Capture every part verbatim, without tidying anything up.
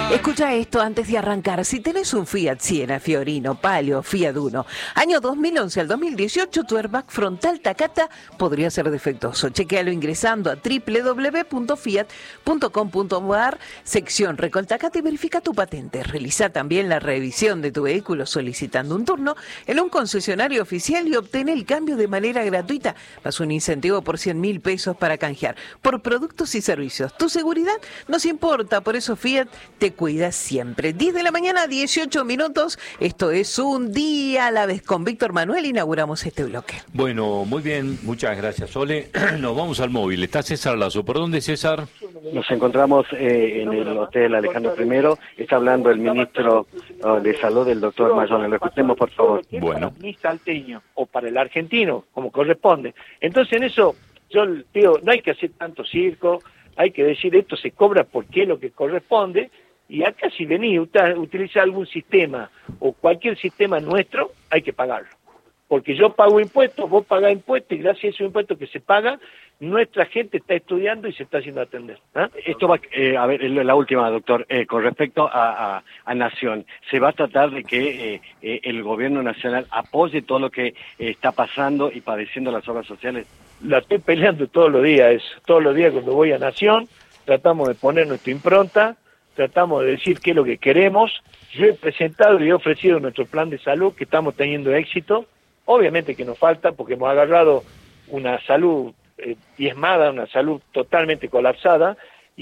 Escucha esto antes de arrancar. Si tenés un Fiat Siena, Fiorino, Palio, Fiat Uno, año dos mil once al dos mil dieciocho, tu airbag frontal Takata podría ser defectuoso. Chequealo ingresando a doble u doble u doble u punto fiat punto com punto ar, sección Recol Takata, y verifica tu patente. Realiza también la revisión de tu vehículo solicitando un turno en un concesionario oficial y obtén el cambio de manera gratuita, más un incentivo por cien mil pesos para canjear por productos y servicios. Tu seguridad nos importa, por eso Fiat te cuida siempre. diez de la mañana, dieciocho minutos. Esto es Un Día a la Vez. Con Víctor Manuel inauguramos este bloque. Bueno, muy bien, muchas gracias, Ole. Nos vamos al móvil. Está César Lazo. ¿Por dónde, César? Nos encontramos eh, en el Hotel Alejandro primero. Está hablando el ministro uh, de Salud, el doctor Mayona. Lo escuchemos, por favor. Bueno. Para mi salteño o para el argentino, como corresponde. Entonces, en eso, yo digo, no hay que hacer tanto circo, hay que decir esto se cobra porque es lo que corresponde. Y acá si venís a utilizar algún sistema o cualquier sistema nuestro, hay que pagarlo. Porque yo pago impuestos, vos pagás impuestos, y gracias a esos impuestos que se pagan, nuestra gente está estudiando y se está haciendo atender. ¿Ah? Esto va, eh, a ver, la última, doctor, eh, con respecto a, a, a Nación, ¿se va a tratar de que eh, eh, el gobierno nacional apoye todo lo que eh, está pasando y padeciendo las obras sociales? La estoy peleando todos los días, eso. Todos los días cuando voy a Nación, tratamos de poner nuestra impronta, tratamos de decir qué es lo que queremos. Yo he presentado y he ofrecido nuestro plan de salud, que estamos teniendo éxito. Obviamente que nos falta, porque hemos agarrado una salud eh, diezmada, una salud totalmente colapsada,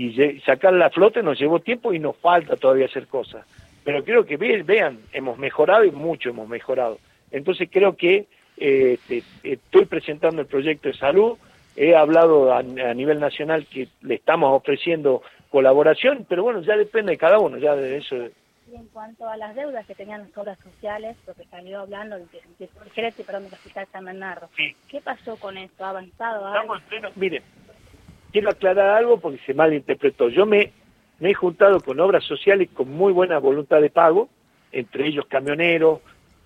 y sacarla a flote nos llevó tiempo y nos falta todavía hacer cosas. Pero creo que ve, vean, hemos mejorado y mucho hemos mejorado. Entonces creo que eh, te, estoy presentando el proyecto de salud, he hablado a, a nivel nacional que le estamos ofreciendo colaboración, pero bueno, ya depende de cada uno, ya de eso. Y en cuanto a las deudas que tenían las obras sociales, lo que salió hablando del gerente, perdón, del Hospital San Bernardo, sí. ¿Qué pasó con esto? ¿Ha avanzado algo? Estamos en pleno. Miren, quiero aclarar algo porque se malinterpretó. Yo me, me he juntado con obras sociales con muy buena voluntad de pago, entre ellos camioneros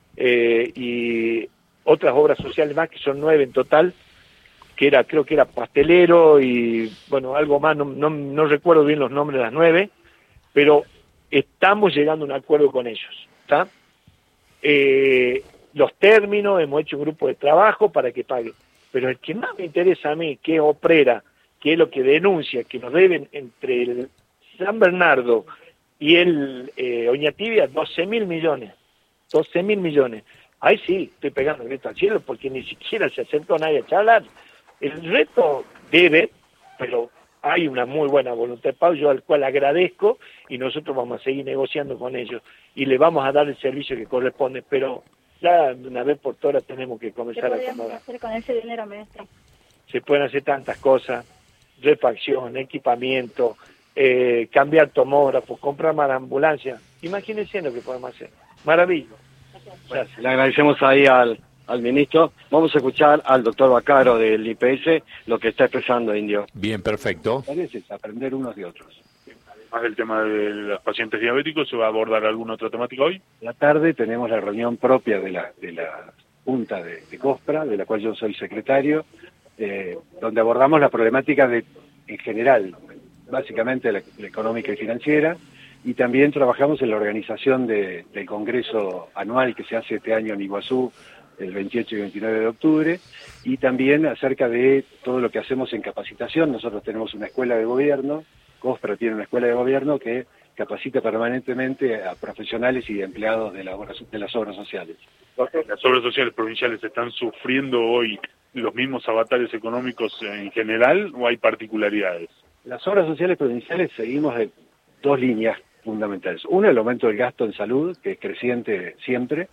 eh, y otras obras sociales más, que son nueve en total, que era, creo que era pastelero y, bueno, algo más, no, no, no recuerdo bien los nombres de las nueve, pero estamos llegando a un acuerdo con ellos, ¿está? Eh, los términos, hemos hecho un grupo de trabajo para que paguen, pero el que más me interesa a mí, que es Oprera, que es lo que denuncia, que nos deben entre el San Bernardo y el eh, Oñatibia, doce mil millones, doce mil millones. Ahí sí, estoy pegando el grito al cielo porque ni siquiera se acercó nadie a charlar. El reto debe, pero hay una muy buena voluntad de pago, yo al cual agradezco, y nosotros vamos a seguir negociando con ellos y le vamos a dar el servicio que corresponde, pero ya una vez por todas tenemos que comenzar a acomodar. ¿Qué podríamos hacer con ese dinero, maestro? Se pueden hacer tantas cosas, refacción, equipamiento, eh, cambiar tomógrafos, comprar más ambulancias. Imagínense lo que podemos hacer. Maravilloso. Bueno, le agradecemos ahí al, al ministro. Vamos a escuchar al doctor Bacaro del I P S lo que está expresando Indio. Bien, perfecto. Parece aprender unos de otros. Además del tema de los pacientes diabéticos, ¿se va a abordar alguna otra temática hoy? La tarde tenemos la reunión propia de la, de la Junta de, de COSPRA, de la cual yo soy secretario, eh, donde abordamos la problemática de, en general, básicamente la, la económica y financiera, y también trabajamos en la organización de, del Congreso anual que se hace este año en Iguazú, el veintiocho y veintinueve de octubre, y también acerca de todo lo que hacemos en capacitación. Nosotros tenemos una escuela de gobierno, COSPRA tiene una escuela de gobierno que capacita permanentemente a profesionales y empleados de, la obra, de las obras sociales. ¿Las obras sociales provinciales están sufriendo hoy los mismos avatares económicos en general o hay particularidades? Las obras sociales provinciales seguimos de dos líneas fundamentales. Una, el aumento del gasto en salud, que es creciente siempre,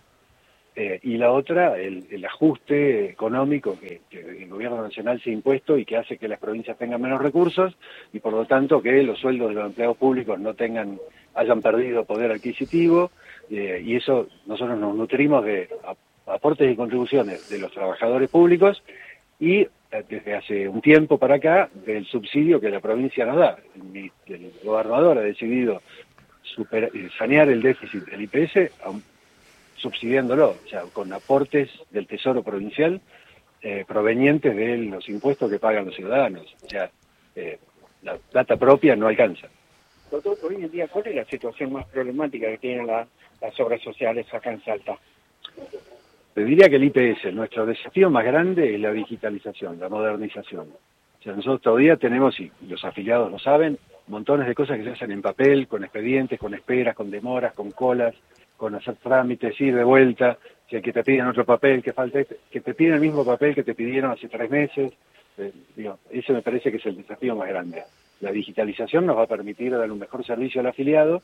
eh, y la otra, el, el ajuste económico que, que el gobierno nacional se ha impuesto y que hace que las provincias tengan menos recursos y por lo tanto que los sueldos de los empleados públicos no tengan, hayan perdido poder adquisitivo, eh, y eso nosotros nos nutrimos de aportes y contribuciones de los trabajadores públicos y desde hace un tiempo para acá del subsidio que la provincia nos da. El, el gobernador ha decidido super, sanear el déficit del I P S subsidiándolo, o sea, con aportes del Tesoro Provincial eh, provenientes de los impuestos que pagan los ciudadanos. O sea, eh, la plata propia no alcanza. Doctor, hoy en día, ¿cuál es la situación más problemática que tienen la, las obras sociales acá en Salta? Te diría que el I P S, nuestro desafío más grande es la digitalización, la modernización. O sea, nosotros todavía tenemos, y los afiliados lo saben, montones de cosas que se hacen en papel, con expedientes, con esperas, con demoras, con colas, con hacer trámites, ir de vuelta, o sea, que te piden otro papel, que falta este, que te piden el mismo papel que te pidieron hace tres meses. Eh, digo, ese me parece que es el desafío más grande. La digitalización nos va a permitir dar un mejor servicio al afiliado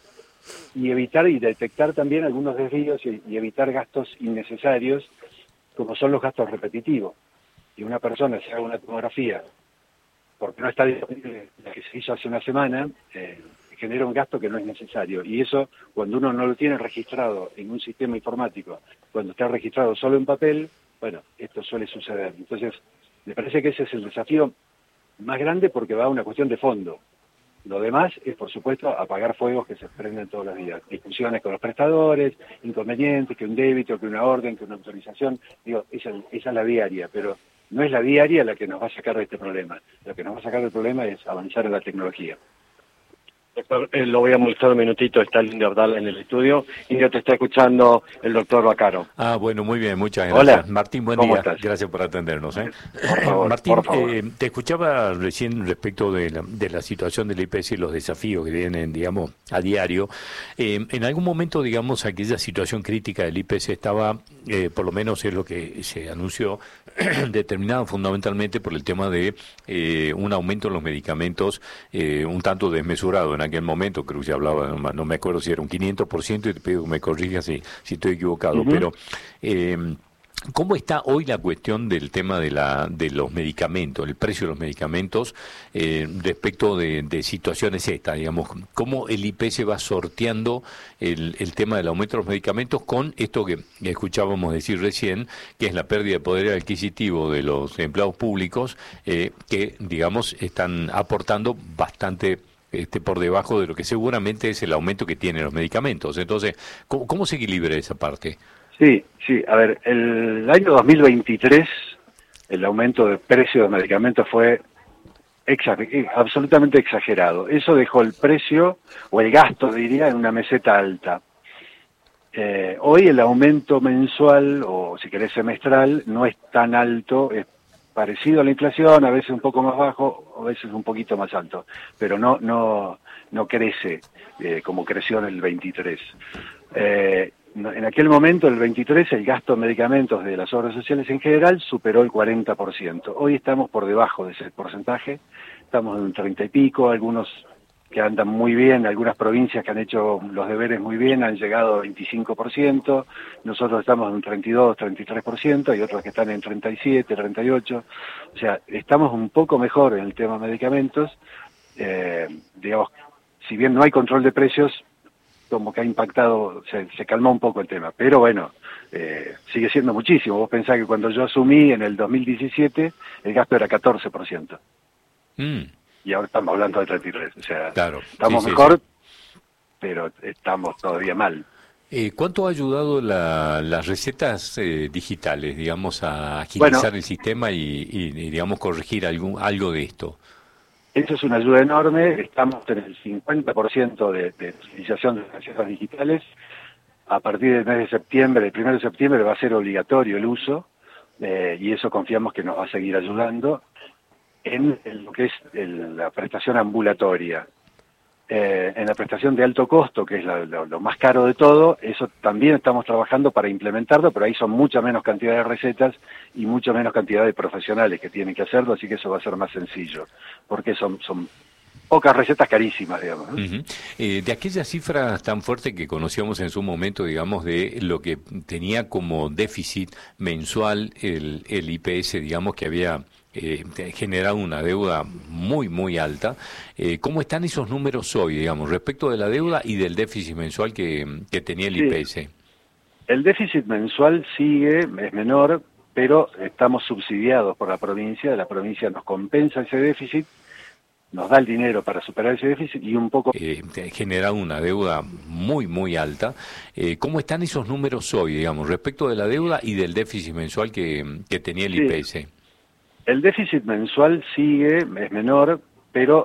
y evitar y detectar también algunos desvíos y, y evitar gastos innecesarios, como son los gastos repetitivos. Si una persona se haga una tomografía porque no está disponible la que se hizo hace una semana, eh, genera un gasto que no es necesario. Y eso, cuando uno no lo tiene registrado en un sistema informático, cuando está registrado solo en papel, bueno, esto suele suceder. Entonces, me parece que ese es el desafío más grande porque va a una cuestión de fondo. Lo demás es, por supuesto, apagar fuegos que se prenden todos los días. Discusiones con los prestadores, inconvenientes, que un débito, que una orden, que una autorización. Digo, esa, esa es la diaria, pero no es la diaria la que nos va a sacar de este problema. Lo que nos va a sacar del problema es avanzar en la tecnología. Doctor, eh, lo voy a molestar un minutito, está el Indio Abdala en el estudio. Indio, te está escuchando el doctor Bacaro. Ah, bueno, muy bien, muchas gracias. Hola. Martín, buen ¿Cómo día. estás? Gracias por atendernos. ¿eh? Por favor, Martín, por favor. Eh, te escuchaba recién respecto de la, de la situación del I P S y los desafíos que vienen, digamos, a diario. Eh, en algún momento, digamos, aquella situación crítica del I P S estaba, eh, por lo menos es lo que se anunció, determinada fundamentalmente por el tema de eh, un aumento en los medicamentos eh, un tanto desmesurado en aquel momento. Creo que se hablaba, no, no me acuerdo si era un quinientos por ciento, y te pido que me corrijas si, si estoy equivocado, uh-huh. pero eh, ¿cómo está hoy la cuestión del tema de la de los medicamentos, el precio de los medicamentos eh, respecto de, de situaciones estas, digamos? ¿Cómo el I P S va sorteando el, el tema del aumento de los medicamentos con esto que escuchábamos decir recién, que es la pérdida de poder adquisitivo de los empleados públicos, eh, que, digamos, están aportando bastante Este, por debajo de lo que seguramente es el aumento que tienen los medicamentos? Entonces, ¿cómo, cómo se equilibra esa parte? Sí, sí, a ver, el año dos mil veintitrés el aumento de precio de medicamentos fue exa- absolutamente exagerado. Eso dejó el precio, o el gasto diría, en una meseta alta. Eh, hoy el aumento mensual, o si querés semestral, no es tan alto, es parecido a la inflación, a veces un poco más bajo, a veces un poquito más alto, pero no no no crece eh, como creció en el veintitrés. Eh, en aquel momento, el veintitrés, el gasto en medicamentos de las obras sociales en general superó el cuarenta por ciento. Hoy estamos por debajo de ese porcentaje, estamos en un treinta y pico, algunos que andan muy bien, algunas provincias que han hecho los deberes muy bien han llegado al veinticinco por ciento, nosotros estamos en un treinta y dos, treinta y tres por ciento, hay otros que están en treinta y siete, treinta y ocho, o sea, estamos un poco mejor en el tema de medicamentos, eh, digamos, si bien no hay control de precios, como que ha impactado, se, se calmó un poco el tema, pero bueno, eh, sigue siendo muchísimo. Vos pensás que cuando yo asumí en el dos mil diecisiete, el gasto era catorce por ciento. Mm. Y ahora estamos hablando de treinta y tres, o sea, claro, estamos sí, mejor, sí, sí. Pero estamos todavía mal. Eh, ¿Cuánto ha ayudado la, las recetas eh, digitales, digamos, a agilizar bueno, el sistema y, y, y, digamos, corregir algún, algo de esto? Eso es una ayuda enorme, estamos en el cincuenta por ciento de, de utilización de las recetas digitales. A partir del mes de septiembre, el primero de septiembre, va a ser obligatorio el uso, eh, y eso confiamos que nos va a seguir ayudando en, en lo que es el, la prestación ambulatoria. Eh, en la prestación de alto costo, que es la, lo, lo más caro de todo, eso también estamos trabajando para implementarlo, pero ahí son mucha menos cantidad de recetas y mucha menos cantidad de profesionales que tienen que hacerlo, así que eso va a ser más sencillo, porque son, son pocas recetas carísimas, digamos, ¿no? Uh-huh. Eh, de aquellas cifras tan fuertes que conocíamos en su momento, digamos, de lo que tenía como déficit mensual el, el I P S, digamos, que había Eh, generado una deuda muy, muy alta. Eh, ¿Cómo están esos números hoy, digamos, respecto de la deuda y del déficit mensual que, que tenía el sí. I P S? El déficit mensual sigue, es menor, pero estamos subsidiados por la provincia. La provincia nos compensa ese déficit, nos da el dinero para superar ese déficit y un poco... Eh, generado una deuda muy, muy alta. Eh, ¿Cómo están esos números hoy, digamos, respecto de la deuda y del déficit mensual que, que tenía el sí. I P S? El déficit mensual sigue, es menor, pero